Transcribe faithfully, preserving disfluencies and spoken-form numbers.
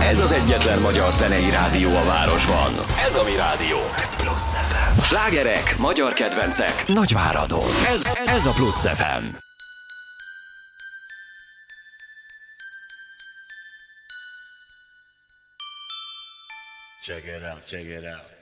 Ez az egyetlen magyar zenei rádió a városban. Ez a mi rádió. Plusz ef em. Slágerek, magyar kedvencek, Nagyváradon. Ez, ez a Plusz ef em. Check it out, check it out.